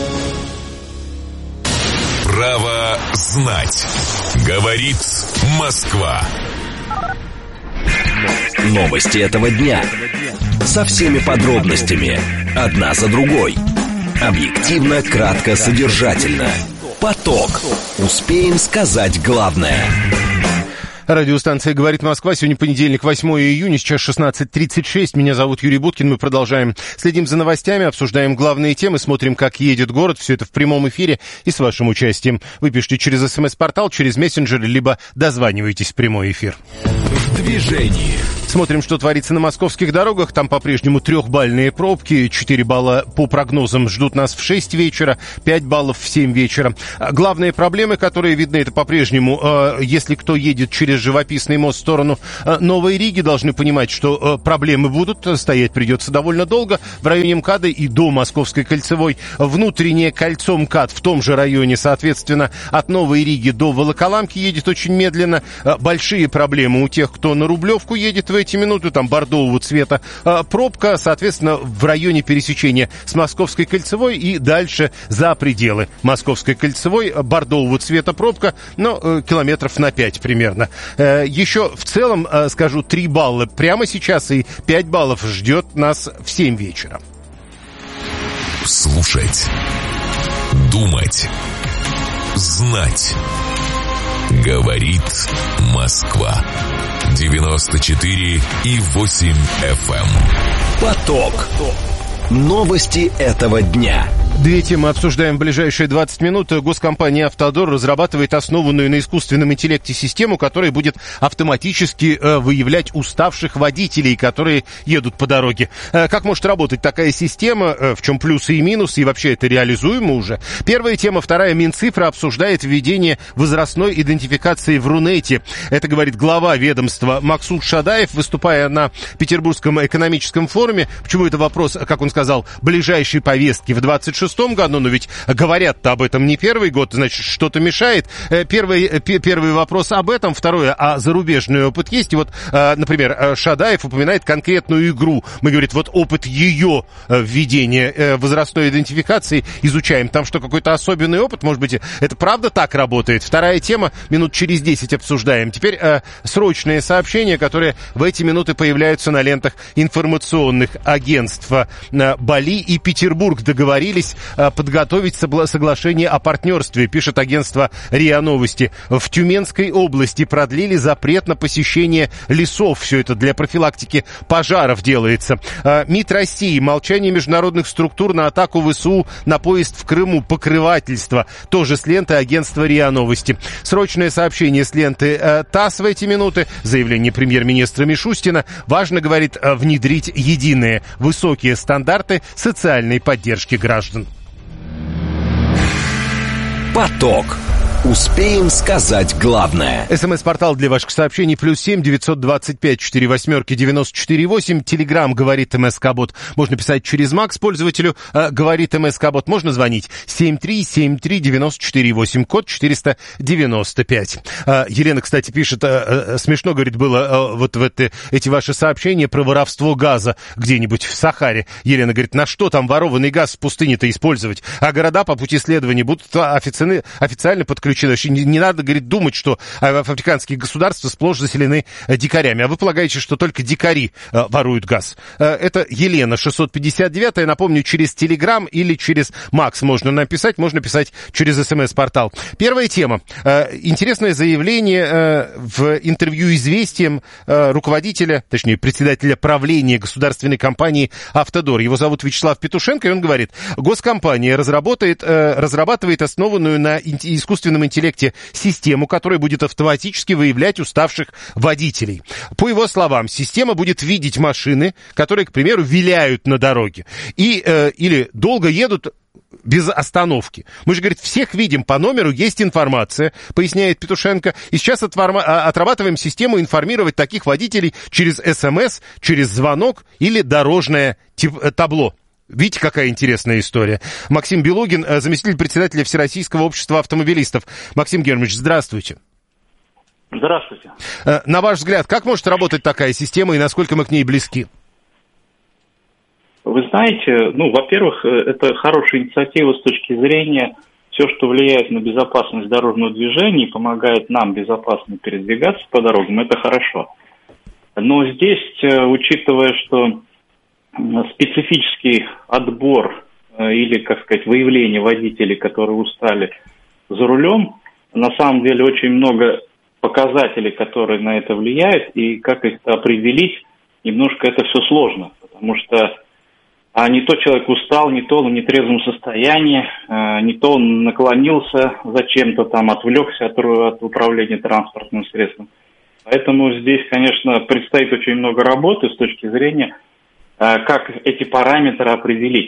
Право знать. Говорит Москва.
Новости этого дня. Со всеми подробностями. Одна за другой. Объективно, кратко, содержательно. Поток. Успеем сказать главное.
Радиостанция «Говорит Москва». Сегодня понедельник, 8 июня, сейчас 16:36. Меня зовут Юрий Буткин. Мы продолжаем. Следим за новостями, обсуждаем главные темы, смотрим, как едет город. Все это в прямом эфире и с вашим участием. Вы пишите через СМС-портал, через мессенджер, либо дозваниваетесь в прямой эфир.
В движении.
Смотрим, что творится на московских дорогах. Там по-прежнему 3-бальные пробки. 4 балла по прогнозам ждут нас в 6 вечера, 5 баллов в 7 вечера. Главные проблемы, которые видны, это по-прежнему, если кто едет через Живописный мост в сторону Новой Риги, должны понимать, что проблемы будут. Стоять придется довольно долго. В районе МКАДа и до Московской кольцевой. Внутреннее кольцо МКАД в том же районе, соответственно, от Новой Риги до Волоколамки едет очень медленно. Большие проблемы у тех, кто на Рублевку едет в эти минуты, там бордового цвета пробка, соответственно, в районе пересечения с Московской кольцевой и дальше за пределы Московской кольцевой бордового цвета пробка, но километров на 5 примерно. Еще в целом, скажу, 3 балла прямо сейчас и 5 баллов ждет нас в 7 вечера.
Слушать, думать, знать. Говорит Москва. 94,8 FM.
Поток. Новости этого дня.
Две темы обсуждаем в ближайшие 20 минут. Госкомпания «Автодор» разрабатывает основанную на искусственном интеллекте систему, которая будет автоматически выявлять уставших водителей, которые едут по дороге. Как может работать такая система, в чем плюсы и минусы, и вообще это реализуемо уже? Первая тема, вторая. Минцифра обсуждает введение возрастной идентификации в Рунете. Это говорит глава ведомства Максут Шадаев, выступая на Петербургском экономическом форуме. Почему это вопрос, как он сказал, ближайшей повестки в 26 году, но ведь говорят-то об этом не первый год, значит, что-то мешает. Первый вопрос об этом, второе, а зарубежный опыт есть. И вот, например, Шадаев упоминает конкретную игру. Мы, говорит, вот опыт ее введения возрастной идентификации изучаем. Там что, какой-то особенный опыт? Может быть, это правда так работает? Вторая тема, минут через 10 обсуждаем. Теперь срочные сообщения, которые в эти минуты появляются на лентах информационных агентств. Бали и Петербург договорились подготовить соглашение о партнерстве, пишет агентство РИА Новости. В Тюменской области продлили запрет на посещение лесов. Все это для профилактики пожаров делается. МИД России. Молчание международных структур на атаку ВСУ на поезд в Крыму. Покрывательство. Тоже с ленты агентства РИА Новости. Срочное сообщение с ленты ТАСС в эти минуты. Заявление премьер-министра Мишустина. Важно, говорит, внедрить единые высокие стандарты социальной поддержки граждан.
Поток. Успеем сказать главное.
СМС-портал для ваших сообщений +7 925 48 94 8. Телеграм говорит МСК-бот. Можно писать через Макс пользователю говорит МСК-бот. Можно звонить 7373 94 8, код 495. Елена, кстати, пишет, смешно, говорит, было вот в эти ваши сообщения про воровство газа где-нибудь в Сахаре. Елена говорит, на что там ворованный газ в пустыне-то использовать? А города по пути следования будут официально подключены. Не надо, говорит, думать, что африканские государства сплошь заселены дикарями. А вы полагаете, что только дикари воруют газ? Это Елена, 659-я. Напомню, через Телеграм или через Макс можно написать. Можно писать через СМС-портал. Первая тема. Интересное заявление в интервью «Известиям» руководителя, точнее, председателя правления государственной компании «Автодор». Его зовут Вячеслав Петушенко, и он говорит, госкомпания разрабатывает основанную на искусственном интеллекте систему, которая будет автоматически выявлять уставших водителей. По его словам, система будет видеть машины, которые, к примеру, виляют на дороге или долго едут без остановки. Мы же, говорит, всех видим по номеру, есть информация, поясняет Петушенко, и сейчас отрабатываем систему информировать таких водителей через СМС, через звонок или дорожное табло. Видите, какая интересная история. Максим Белугин, заместитель председателя Всероссийского общества автомобилистов. Максим Германович, здравствуйте.
Здравствуйте.
На ваш взгляд, как может работать такая система и насколько мы к ней близки?
Вы знаете, во-первых, это хорошая инициатива с точки зрения все, что влияет на безопасность дорожного движения и помогает нам безопасно передвигаться по дорогам, это хорошо. Но здесь, учитывая, что специфический отбор или, как сказать, выявление водителей, которые устали за рулем, на самом деле очень много показателей, которые на это влияют, и как их определить, немножко это все сложно, потому что не то человек устал, не то он в нетрезвом состоянии, не то он наклонился зачем-то там, отвлекся от управления транспортным средством. Поэтому здесь, конечно, предстоит очень много работы с точки зрения, как эти параметры определить.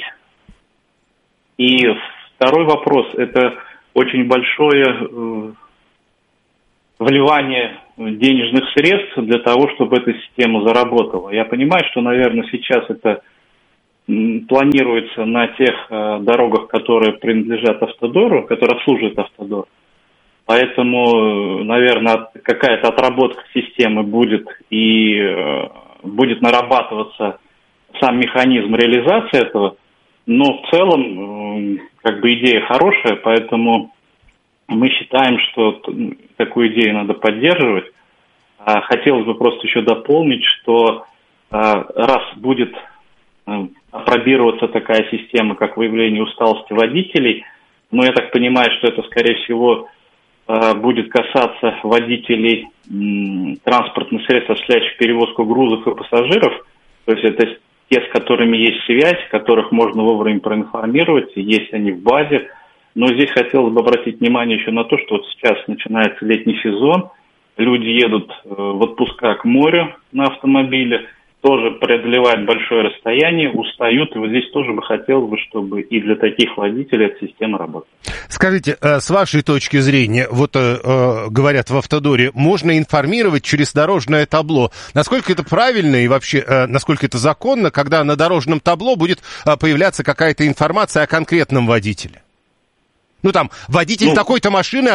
И второй вопрос, это очень большое вливание денежных средств для того, чтобы эта система заработала. Я понимаю, что, наверное, сейчас это планируется на тех дорогах, которые принадлежат Автодору, которые обслуживают Автодор. Поэтому, наверное, какая-то отработка системы будет и будет нарабатываться сам механизм реализации этого. Но в целом, как бы идея хорошая, поэтому мы считаем, что такую идею надо поддерживать. Хотелось бы просто еще дополнить, что раз будет апробироваться такая система, как выявление усталости водителей, но я так понимаю, что это, скорее всего, будет касаться водителей транспортных средств, осуществляющих перевозку грузов и пассажиров, то есть это те, с которыми есть связь, которых можно вовремя проинформировать, есть они в базе. Но здесь хотелось бы обратить внимание еще на то, что вот сейчас начинается летний сезон, люди едут в отпуска к морю на автомобиле, тоже преодолевают большое расстояние, устают, и вот здесь тоже бы хотелось бы, чтобы и для таких водителей эта система работала.
Скажите, с вашей точки зрения, вот говорят в Автодоре, можно информировать через дорожное табло. Насколько это правильно и вообще, насколько это законно, когда на дорожном табло будет появляться какая-то информация о конкретном водителе? Ну, там, водитель такой-то машины,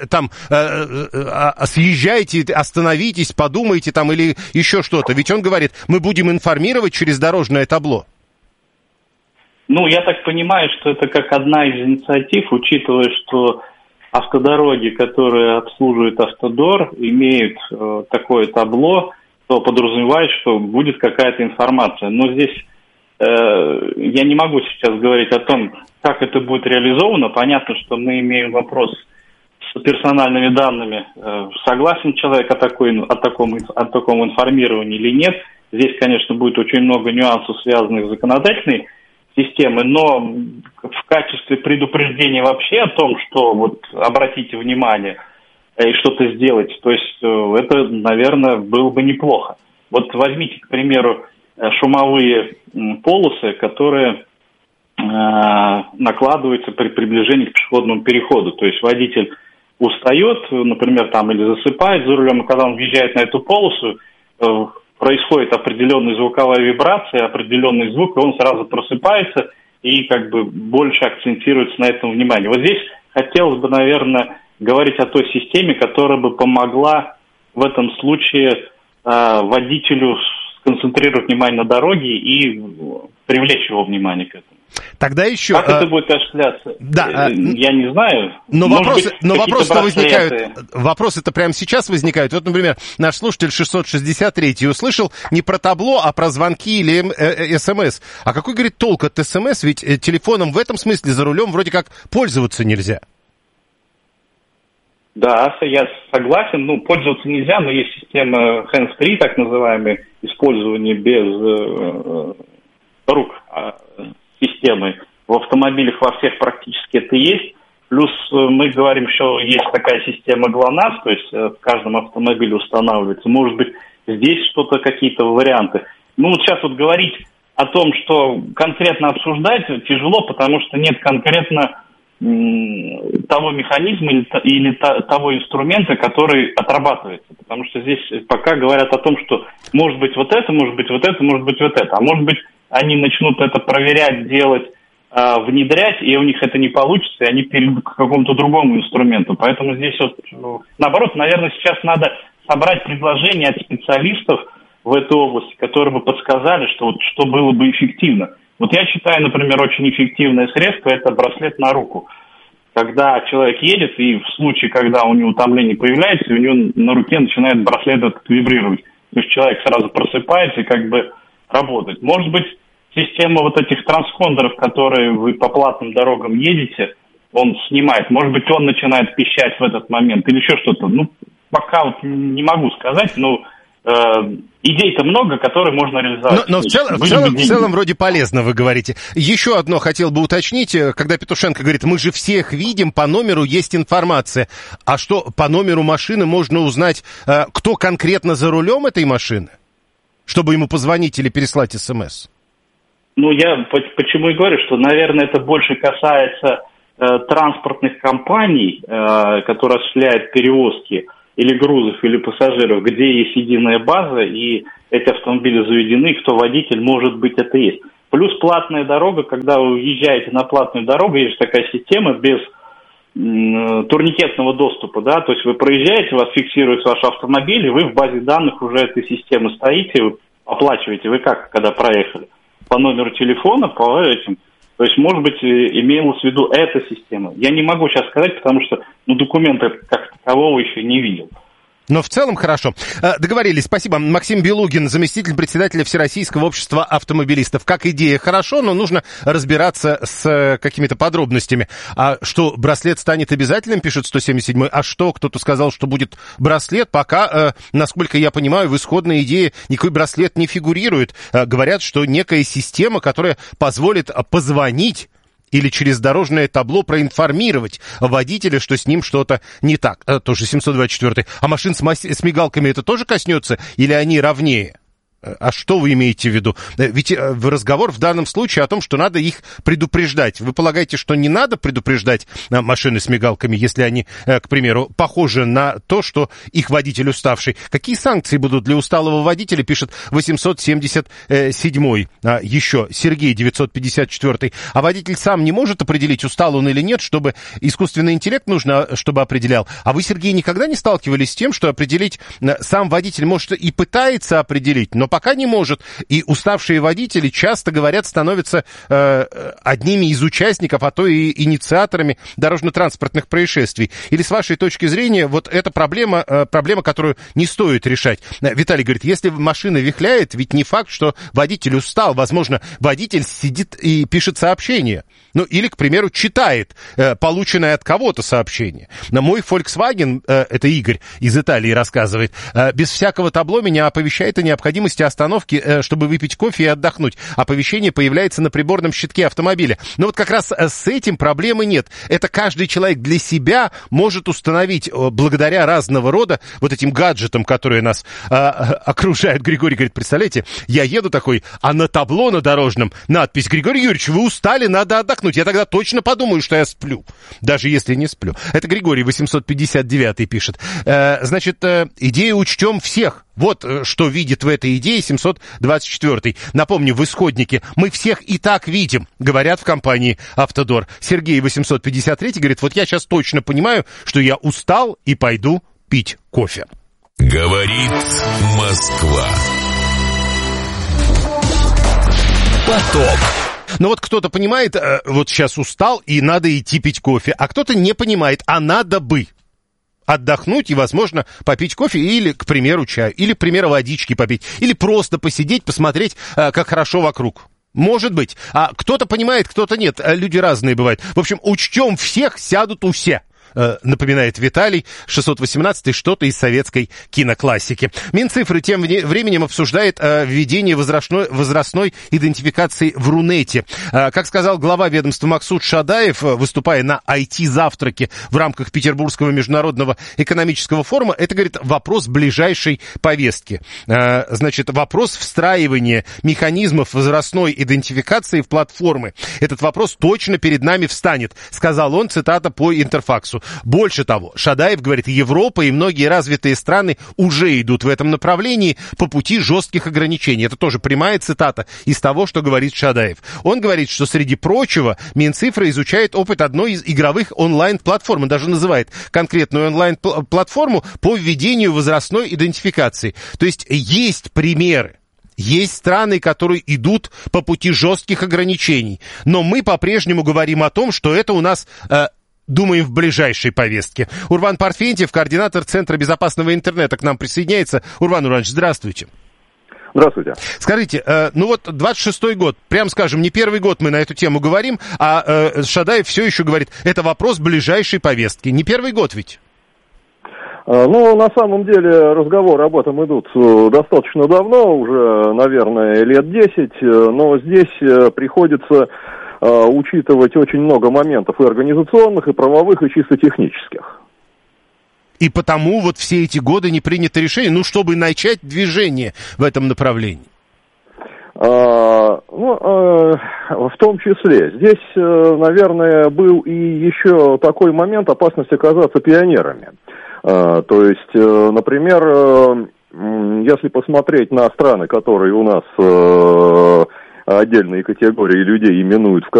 съезжайте, остановитесь, подумайте, там, или еще что-то. Ведь он говорит, мы будем информировать через дорожное табло.
Ну, я так понимаю, что это как одна из инициатив, учитывая, что автодороги, которые обслуживает Автодор, имеют такое табло, то подразумевает, что будет какая-то информация. Но здесь я не могу сейчас говорить о том, как это будет реализовано. Понятно, что мы имеем вопрос с персональными данными. Согласен человек о таком информировании или нет. Здесь, конечно, будет очень много нюансов, связанных с законодательной системой, но в качестве предупреждения вообще о том, что вот обратите внимание и что-то сделать, то есть это, наверное, было бы неплохо. Вот возьмите, к примеру, шумовые полосы, которые накладываются при приближении к пешеходному переходу. То есть водитель устает, например, там или засыпает за рулем, и когда он въезжает на эту полосу, происходит определенная звуковая вибрация, определенный звук, и он сразу просыпается и как бы больше акцентируется на этом внимание. Вот здесь хотелось бы, наверное, говорить о той системе, которая бы помогла в этом случае водителю сконцентрировать внимание на дороге и привлечь его внимание к этому.
Тогда еще...
Как это будет осуществляться?
Да,
я не знаю.
Но вопросы-то возникают. Вопросы-то прямо сейчас возникают. Вот, например, наш слушатель 663 услышал не про табло, а про звонки или СМС. А какой, говорит, толк от СМС? Ведь телефоном в этом смысле за рулем вроде как пользоваться нельзя.
Да, я согласен. Ну, пользоваться нельзя, но есть система hands-free, так называемая, использование без рук системы. В автомобилях во всех практически это есть. Плюс мы говорим, что есть такая система GLONASS, то есть в каждом автомобиле устанавливается. Может быть, здесь что-то, какие-то варианты. Ну, вот сейчас вот говорить о том, что конкретно обсуждать, тяжело, потому что нет конкретно того механизма или того инструмента, который отрабатывается. Потому что здесь пока говорят о том, что может быть вот это, может быть вот это, может быть вот это. А может быть, они начнут это проверять, делать, внедрять, и у них это не получится, и они перейдут к какому-то другому инструменту. Поэтому здесь вот, наоборот, наверное, сейчас надо собрать предложения от специалистов в этой области, которые бы подсказали, что было бы эффективно. Вот я считаю, например, очень эффективное средство – это браслет на руку. Когда человек едет, и в случае, когда у него утомление появляется, у него на руке начинает браслет этот вибрировать. То есть человек сразу просыпается и как бы работает. Может быть, система вот этих транспондеров, которые вы по платным дорогам едете, он снимает. Может быть, он начинает пищать в этот момент или еще что-то. Ну, пока вот не могу сказать, но идей-то много, которые можно реализовать.
Но в целом вроде полезно, вы говорите. Еще одно хотел бы уточнить, когда Петушенко говорит, мы же всех видим, по номеру есть информация. А что, по номеру машины можно узнать, кто конкретно за рулем этой машины? Чтобы ему позвонить или переслать СМС?
Ну, я почему и говорю, что, наверное, это больше касается транспортных компаний, которые осуществляют перевозки или грузов, или пассажиров, где есть единая база, и эти автомобили заведены, кто водитель, может быть, это есть. Плюс платная дорога, когда вы въезжаете на платную дорогу, есть такая система без турникетного доступа, да, то есть вы проезжаете, вас фиксирует ваш автомобиль, и вы в базе данных уже этой системы стоите, вы оплачиваете, вы как, когда проехали? По номеру телефона, по этим. То есть, может быть, имелась в виду эта система. Я не могу сейчас сказать, потому что документа как такового еще не видел.
Но в целом хорошо. Договорились. Спасибо. Максим Белугин, заместитель председателя Всероссийского общества автомобилистов. Как идея хорошо, но нужно разбираться с какими-то подробностями. А что, браслет станет обязательным, пишет 177-й. А что, кто-то сказал, что будет браслет? Пока, насколько я понимаю, в исходной идее никакой браслет не фигурирует. Говорят, что некая система, которая позволит позвонить или через дорожное табло проинформировать водителя, что с ним что-то не так. Тоже 724-й. А машин с мигалками это тоже коснется? Или они равнее? А что вы имеете в виду? Ведь разговор в данном случае о том, что надо их предупреждать. Вы полагаете, что не надо предупреждать машины с мигалками, если они, к примеру, похожи на то, что их водитель уставший? Какие санкции будут для усталого водителя, пишет 877-й. Еще Сергей, 954-й. А водитель сам не может определить, устал он или нет, чтобы искусственный интеллект нужно, чтобы определял? А вы, Сергей, никогда не сталкивались с тем, что определить сам водитель, может, и пытается определить, но пока не может. И уставшие водители, часто говорят, становятся одними из участников, а то и инициаторами дорожно-транспортных происшествий. Или с вашей точки зрения, вот эта проблема, которую не стоит решать? Виталий говорит, если машина вихляет, ведь не факт, что водитель устал. Возможно, водитель сидит и пишет сообщение. Ну, или, к примеру, читает полученное от кого-то сообщение. На мой Volkswagen, это Игорь из Италии рассказывает, без всякого табло меня оповещает о необходимости остановки, чтобы выпить кофе и отдохнуть. Оповещение появляется на приборном щитке автомобиля. Но вот как раз с этим проблемы нет. Это каждый человек для себя может установить благодаря разного рода вот этим гаджетам, которые нас окружают. Григорий говорит, представляете, я еду такой, а на табло на дорожном надпись: Григорий Юрьевич, вы устали, надо отдохнуть. Я тогда точно подумаю, что я сплю, даже если не сплю. Это Григорий 859 пишет. Значит, идею учтем всех. Вот что видит в этой идее 724. Напомню, в исходнике мы всех и так видим, говорят в компании «Автодор». Сергей 853 говорит, вот я сейчас точно понимаю, что я устал и пойду пить кофе.
Говорит Москва.
Поток. Но вот кто-то понимает, вот сейчас устал и надо идти пить кофе, а кто-то не понимает, а надо бы отдохнуть и, возможно, попить кофе или, к примеру, чаю, или, к примеру, водички попить, или просто посидеть, посмотреть, как хорошо вокруг. Может быть. А кто-то понимает, кто-то нет. Люди разные бывают. В общем, учтем всех, сядут усе. Напоминает Виталий, 618-й, что-то из советской киноклассики. Минцифры тем временем обсуждает введение возрастной идентификации в Рунете. Как сказал глава ведомства Максут Шадаев, выступая на IT-завтраке в рамках Петербургского международного экономического форума, это, говорит, вопрос ближайшей повестки. Значит, вопрос встраивания механизмов возрастной идентификации в платформы. Этот вопрос точно перед нами встанет, сказал он, цитата по Интерфаксу. Больше того, Шадаев говорит, Европа и многие развитые страны уже идут в этом направлении по пути жестких ограничений. Это тоже прямая цитата из того, что говорит Шадаев. Он говорит, что, среди прочего, Минцифры изучает опыт одной из игровых онлайн-платформ. Он даже называет конкретную онлайн-платформу по введению возрастной идентификации. То есть есть примеры. Есть страны, которые идут по пути жестких ограничений. Но мы по-прежнему говорим о том, что это у нас думаем в ближайшей повестке. Урван Парфентьев, координатор Центра безопасного интернета, к нам присоединяется. Урван Уранович, здравствуйте.
Здравствуйте.
Скажите, 26-й год, прям скажем, не первый год мы на эту тему говорим, а Шадаев все еще говорит, это вопрос ближайшей повестки. Не первый год ведь?
На самом деле разговоры об этом идут достаточно давно, уже, наверное, лет 10, но здесь приходится учитывать очень много моментов и организационных, и правовых, и чисто технических.
И потому вот все эти годы не принято решение, чтобы начать движение в этом направлении.
В том числе. Здесь, наверное, был и еще такой момент опасности оказаться пионерами. То есть, например, если посмотреть на страны, которые у нас отдельные категории людей именуют в